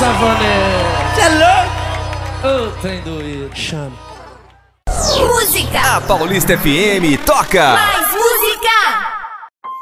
Savanete. Cê é louco? Ô, trem doido. Chama. Música. A Paulista FM toca.